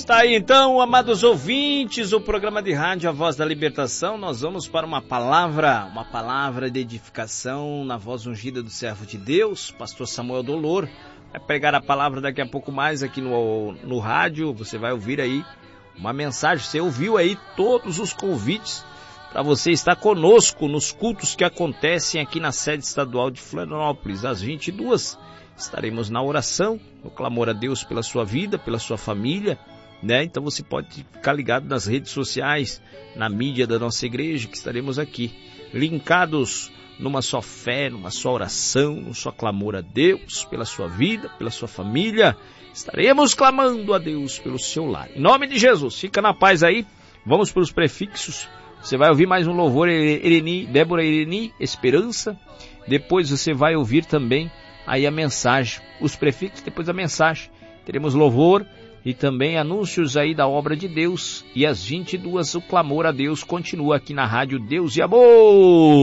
Está aí então, amados ouvintes, o programa de rádio A Voz da Libertação. Nós vamos para uma palavra de edificação na voz ungida do servo de Deus, pastor Samuel Dolor. Vai pregar a palavra daqui a pouco mais aqui no rádio. Você vai ouvir aí uma mensagem. Você ouviu aí todos os convites para você estar conosco nos cultos que acontecem aqui na sede estadual de Florianópolis. Às 22h estaremos na oração, no clamor a Deus pela sua vida, pela sua família, né? Então você pode ficar ligado nas redes sociais, na mídia da nossa igreja, que estaremos aqui, linkados numa só fé, numa só oração, num só clamor a Deus pela sua vida, pela sua família. Estaremos clamando a Deus pelo seu lar. Em nome de Jesus, fica na paz aí. Vamos para os prefixos. Você vai ouvir mais um louvor, Débora Ireni, Esperança. Depois você vai ouvir também aí a mensagem, os prefixos, depois a mensagem. Teremos louvor e também anúncios aí da obra de Deus. E às 22h o clamor a Deus continua aqui na rádio Deus e Amor.